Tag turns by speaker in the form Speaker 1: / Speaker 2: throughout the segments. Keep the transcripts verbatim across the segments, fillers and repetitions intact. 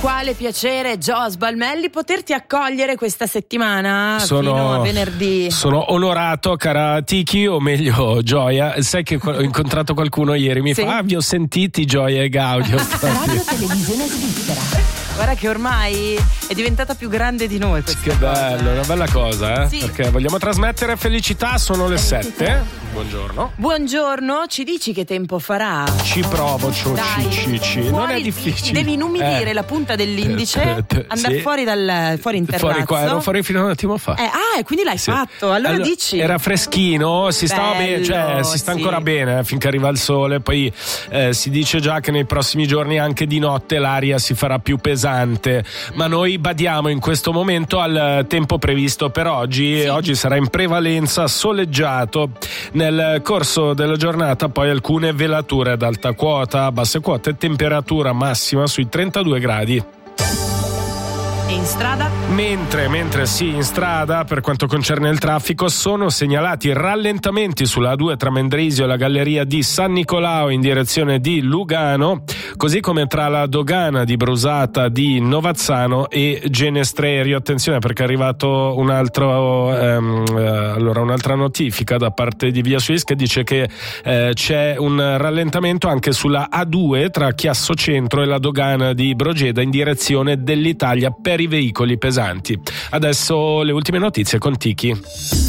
Speaker 1: quale piacere, Gio Sbalmelli, poterti accogliere questa settimana
Speaker 2: sono,
Speaker 1: fino a venerdì.
Speaker 2: Sono onorato, cara Tiki, o meglio Gioia. Sai che ho incontrato qualcuno ieri, mi sì? fa, ah, vi ho sentiti Gioia e Gaudio.
Speaker 1: Radio Televisione Svizzera. Guarda che ormai è diventata più grande di noi questa
Speaker 2: Che
Speaker 1: cosa.
Speaker 2: bello, è una bella cosa, eh?
Speaker 1: Sì.
Speaker 2: Perché vogliamo trasmettere felicità, sono le sette. Buongiorno.
Speaker 1: Buongiorno, ci dici che tempo farà?
Speaker 2: Ci provo, ci, ci, ci. Non è difficile.
Speaker 1: Devi inumidire
Speaker 2: eh.
Speaker 1: la punta dell'indice, andare
Speaker 2: sì.
Speaker 1: fuori dal fuori in terrazzo.
Speaker 2: Fuori qua, ero fuori fino a un attimo fa.
Speaker 1: Eh, ah, e quindi l'hai sì. fatto. Allora, allora dici.
Speaker 2: Era freschino, si
Speaker 1: Bello,
Speaker 2: stava bene, cioè si sta
Speaker 1: sì.
Speaker 2: ancora bene eh, finché arriva il sole. Poi eh, si dice già che nei prossimi giorni anche di notte l'aria si farà più pesante. Ma noi badiamo in questo momento al tempo previsto per oggi. Sì. Oggi sarà in prevalenza soleggiato. Nel corso della giornata poi alcune velature ad alta quota, basse quote, temperatura massima sui trentadue gradi.
Speaker 1: E in strada?
Speaker 2: Mentre, mentre sì, in strada, per quanto concerne il traffico, sono segnalati rallentamenti sulla A due tra Mendrisio e la galleria di San Nicolao in direzione di Lugano, così come tra la dogana di Brusata di Novazzano e Genestrerio. Attenzione, perché è arrivato un altro ehm, allora un'altra notifica da parte di Via Suisse che dice che eh, c'è un rallentamento anche sulla A due tra Chiasso Centro e la dogana di Brogeda in direzione dell'Italia per i veicoli pesanti. Adesso le ultime notizie con Tiki.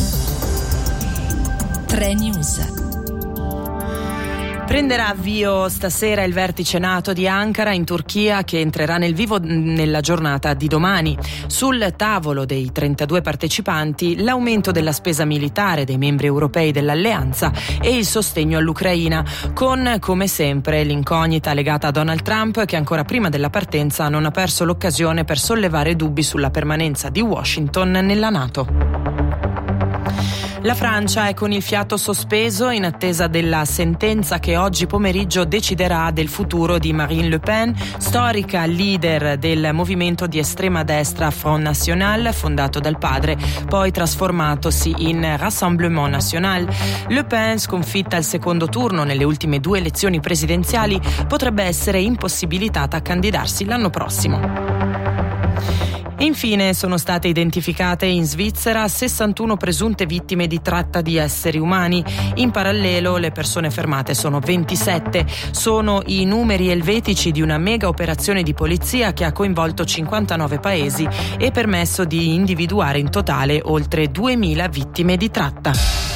Speaker 3: tre News.
Speaker 1: Prenderà avvio stasera il vertice NATO di Ankara in Turchia, che entrerà nel vivo nella giornata di domani. Sul tavolo dei trentadue partecipanti l'aumento della spesa militare dei membri europei dell'alleanza e il sostegno all'Ucraina, con come sempre l'incognita legata a Donald Trump, che ancora prima della partenza non ha perso l'occasione per sollevare dubbi sulla permanenza di Washington nella NATO. La Francia è con il fiato sospeso in attesa della sentenza che oggi pomeriggio deciderà del futuro di Marine Le Pen, storica leader del movimento di estrema destra Front National, fondato dal padre, poi trasformatosi in Rassemblement National. Le Pen, sconfitta al secondo turno nelle ultime due elezioni presidenziali, potrebbe essere impossibilitata a candidarsi l'anno prossimo. Infine sono state identificate in Svizzera sessantuno presunte vittime di tratta di esseri umani. In parallelo le persone fermate sono ventisette. Sono i numeri elvetici di una mega operazione di polizia che ha coinvolto cinquantanove paesi e permesso di individuare in totale oltre duemila vittime di tratta.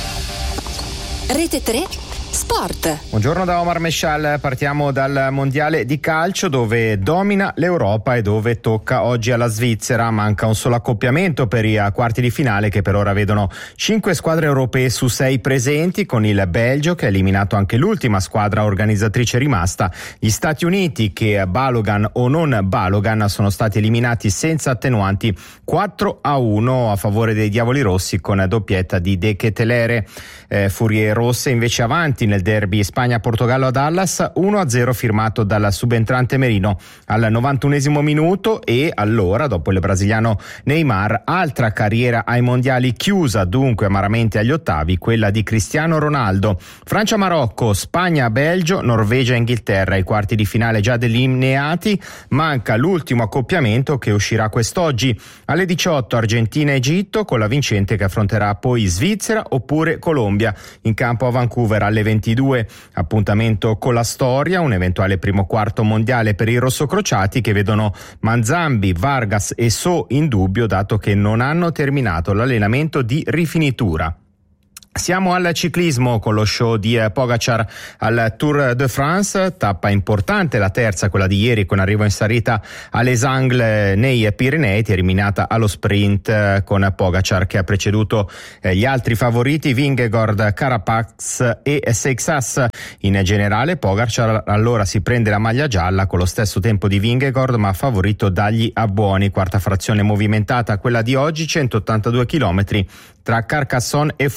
Speaker 3: Rete tre Sport.
Speaker 4: Buongiorno da Omar Mescial, partiamo dal mondiale di calcio dove domina l'Europa e dove tocca oggi alla Svizzera. Manca un solo accoppiamento per i quarti di finale che per ora vedono cinque squadre europee su sei presenti, con il Belgio che ha eliminato anche l'ultima squadra organizzatrice rimasta, gli Stati Uniti che Balogan o non Balogan sono stati eliminati senza attenuanti quattro a uno a favore dei Diavoli Rossi con doppietta di De Ketelaere. Eh, Furie Rosse invece avanti nel derby Spagna-Portogallo a Dallas, uno a zero firmato dal subentrante Merino al novantunesimo minuto. E allora, dopo il brasiliano Neymar, altra carriera ai mondiali chiusa dunque amaramente agli ottavi, quella di Cristiano Ronaldo. Francia-Marocco, Spagna-Belgio, Norvegia-Inghilterra, i quarti di finale già delineati, manca l'ultimo accoppiamento che uscirà quest'oggi alle diciotto, Argentina-Egitto, con la vincente che affronterà poi Svizzera oppure Colombia in campo a Vancouver alle ventidue. Appuntamento con la storia, un eventuale primo quarto mondiale per i rossocrociati che vedono Manzambi, Vargas e So in dubbio, dato che non hanno terminato l'allenamento di rifinitura. Siamo al ciclismo con lo show di Pogacar al Tour de France, tappa importante la terza, quella di ieri, con arrivo in salita a Les Angles nei Pirenei, terminata allo sprint con Pogacar che ha preceduto gli altri favoriti Vingegaard, Carapaz e Seixas. In generale Pogacar allora si prende la maglia gialla con lo stesso tempo di Vingegaard, ma favorito dagli abbuoni. Quarta frazione movimentata quella di oggi, centottantadue chilometri tra Carcassonne e Foix.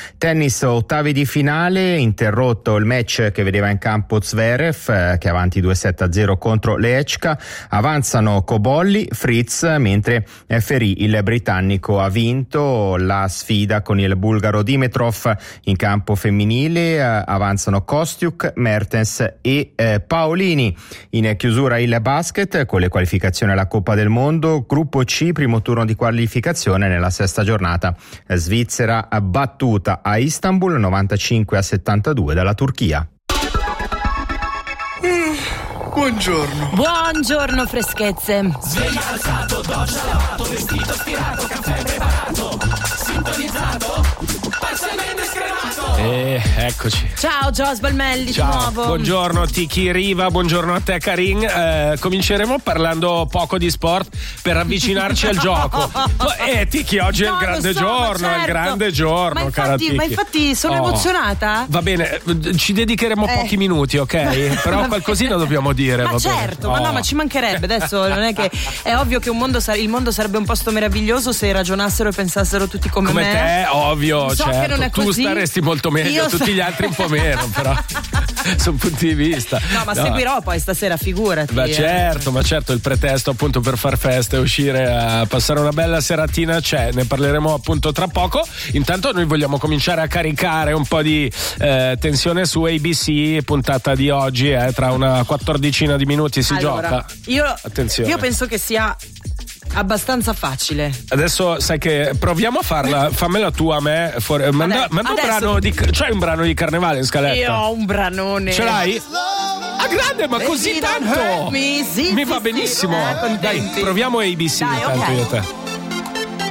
Speaker 4: Tennis, ottavi di finale, interrotto il match che vedeva in campo Zverev, eh, che è avanti due sette a zero contro Lehečka. Avanzano Cobolli, Fritz, mentre eh, Ferry, il britannico, ha vinto la sfida con il bulgaro Dimitrov. In campo femminile eh, avanzano Kostiuk, Mertens e eh, Paolini. In chiusura il basket con le qualificazioni alla Coppa del Mondo, gruppo C, primo turno di qualificazione nella sesta giornata. Svizzera battuta a Istanbul novantacinque a settantadue dalla Turchia.
Speaker 5: Mm, buongiorno.
Speaker 1: Buongiorno freschezze.
Speaker 6: Sveglia alzato, doccia lavato, vestito stirato, caffè preparato, sintonizzato, parzialmente scremato.
Speaker 2: E eccoci.
Speaker 1: Ciao Gios Balmelli,
Speaker 2: Ciao,
Speaker 1: di nuovo.
Speaker 2: buongiorno Tiki Riva, buongiorno a te Karin. Eh, cominceremo parlando poco di sport per avvicinarci al gioco. Eh Tiki, oggi
Speaker 1: no,
Speaker 2: è il grande
Speaker 1: so,
Speaker 2: giorno,
Speaker 1: certo.
Speaker 2: è il grande giorno,
Speaker 1: ma infatti,
Speaker 2: cara Tiki.
Speaker 1: Ma infatti sono
Speaker 2: oh.
Speaker 1: emozionata.
Speaker 2: Va bene, ci dedicheremo
Speaker 1: eh.
Speaker 2: pochi minuti, ok? Però qualcosina dobbiamo dire.
Speaker 1: Ma
Speaker 2: va
Speaker 1: certo,
Speaker 2: bene.
Speaker 1: ma
Speaker 2: oh.
Speaker 1: no, ma ci mancherebbe. Adesso non è che è ovvio che un mondo sare- il mondo sarebbe un posto meraviglioso se ragionassero e pensassero tutti come,
Speaker 2: come
Speaker 1: me.
Speaker 2: te, ovvio,
Speaker 1: so
Speaker 2: certo.
Speaker 1: che non è
Speaker 2: tu
Speaker 1: così.
Speaker 2: staresti molto meglio,
Speaker 1: Io
Speaker 2: tutti
Speaker 1: so-
Speaker 2: gli altri un po' meno, però sono punti di vista.
Speaker 1: No, ma no. seguirò poi stasera, figurati.
Speaker 2: Ma certo, ma certo, il pretesto appunto per far festa e uscire a passare una bella seratina c'è, ne parleremo appunto tra poco. Intanto noi vogliamo cominciare a caricare un po' di eh, tensione su A B C, puntata di oggi, eh, tra una quattordicina di minuti si
Speaker 1: allora,
Speaker 2: gioca.
Speaker 1: Io,
Speaker 2: Attenzione.
Speaker 1: io penso che sia abbastanza facile.
Speaker 2: Adesso sai che proviamo a farla, fammela tu a me. For, manda,
Speaker 1: Vabbè,
Speaker 2: manda un
Speaker 1: adesso-
Speaker 2: brano di. C'hai un brano di carnevale in scaletta?
Speaker 1: Io ho un branone.
Speaker 2: Ce l'hai? Ah, grande, ma così
Speaker 1: Baby, don't
Speaker 2: tanto!
Speaker 1: hurt me. Sì,
Speaker 2: Mi
Speaker 1: sì,
Speaker 2: va
Speaker 1: sì.
Speaker 2: benissimo.
Speaker 1: Eh,
Speaker 2: Dai,
Speaker 1: contenti.
Speaker 2: proviamo A B C
Speaker 1: Dai,
Speaker 2: intanto
Speaker 1: ok.
Speaker 2: io e te.